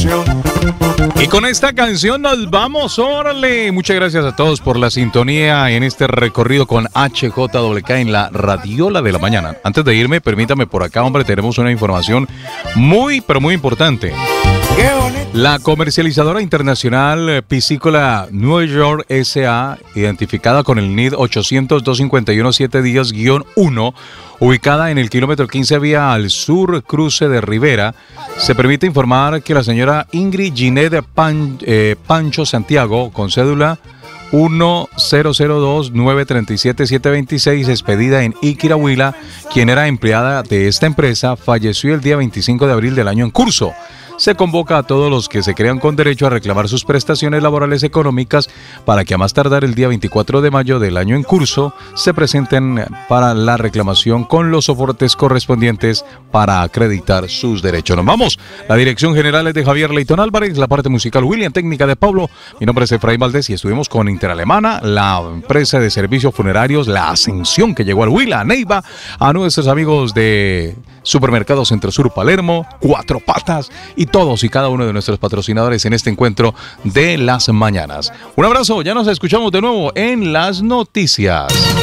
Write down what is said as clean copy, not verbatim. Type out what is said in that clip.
Y con esta canción nos vamos, órale. Muchas gracias a todos por la sintonía en este recorrido con HJWK en la Radiola de la Mañana. Antes de irme, permítame por acá, hombre, tenemos una información muy, pero muy importante. La comercializadora internacional piscícola New York S.A., identificada con el NID 800-251-710-1, ubicada en el kilómetro 15 vía al sur cruce de Rivera, se permite informar que la señora Ingrid Ginette Pancho Santiago, con cédula 1002-937-726, expedida en Iquirahuila, quien era empleada de esta empresa, falleció el día 25 de abril del año en curso. Se convoca a todos los que se crean con derecho a reclamar sus prestaciones laborales económicas para que a más tardar el día 24 de mayo del año en curso se presenten para la reclamación con los soportes correspondientes para acreditar sus derechos. Nos vamos. La dirección general es de Javier Leighton Álvarez, la parte musical William, técnica de Pablo. Mi nombre es Efraín Valdés y estuvimos con Interalemana, la empresa de servicios funerarios, la Ascensión, que llegó al Huila, a Neiva, a nuestros amigos de Supermercado Centro Sur Palermo, Cuatro Patas y todos y cada uno de nuestros patrocinadores en este encuentro de las mañanas. Un abrazo, ya nos escuchamos de nuevo en las noticias.